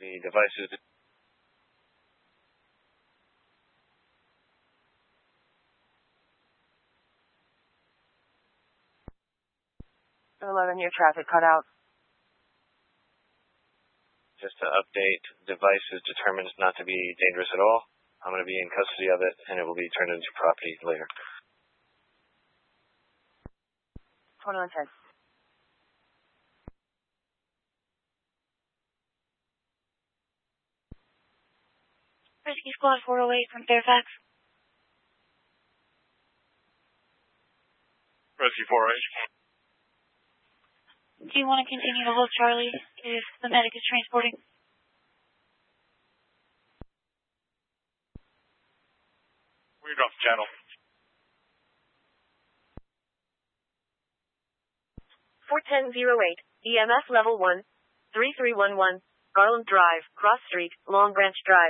The device is... 11, your traffic cut out. Just to update, device is determined not to be dangerous at all. I'm going to be in custody of it, and it will be turned into property later. 2110. Rescue Squad 408 from Fairfax. Rescue 408. Do you want to continue to hold Charlie if the medic is transporting? We drop the channel. 41008, EMS level 1, 3311, Garland Drive, Cross Street, Long Branch Drive.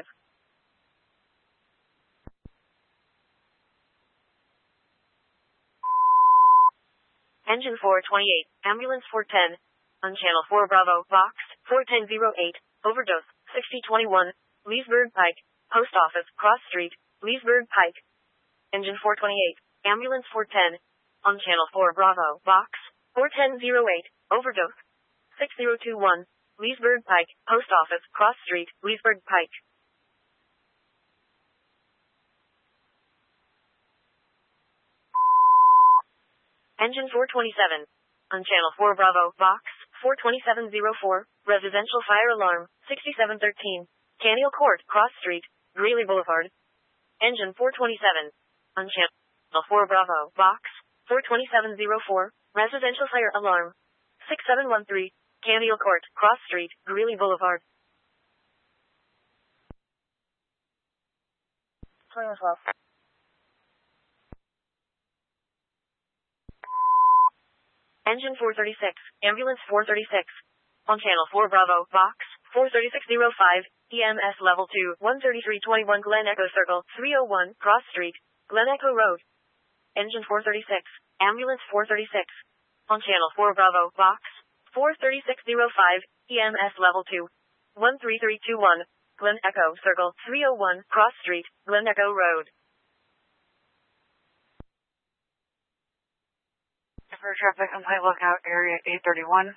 Engine 428, Ambulance 410, on Channel 4 Bravo, Box 41008, overdose, 6021, Leesburg Pike, Post Office, Cross Street, Leesburg Pike. Engine 428, Ambulance 410, on Channel 4 Bravo, Box 41008, overdose, 6021, Leesburg Pike, Post Office, Cross Street, Leesburg Pike. Engine 427, on Channel 4 Bravo, Box 42704, residential fire alarm, 6713, Canniel Court, Cross Street, Greeley Boulevard. Engine 427, on Channel 4 Bravo, Box 42704, residential fire alarm, 6713, Canniel Court, Cross Street, Greeley Boulevard. 2112. Engine 436, Ambulance 436, on Channel 4 Bravo, Box 43605, EMS Level 2, 13321 Glen Echo Circle, 301, Cross Street, Glen Echo Road. Engine 436, Ambulance 436, on Channel 4 Bravo, Box 43605, EMS Level 2, 13321, Glen Echo Circle, 301, Cross Street, Glen Echo Road. For traffic complaint, lookout area 831.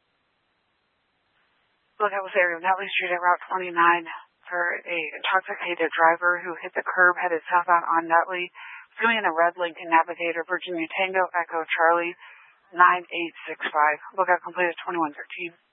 Lookout was area of Nutley Street at Route 29 for a intoxicated driver who hit the curb headed southbound on Nutley, filling in a red Lincoln Navigator, Virginia Tango Echo Charlie 9865. Lookout completed 2113.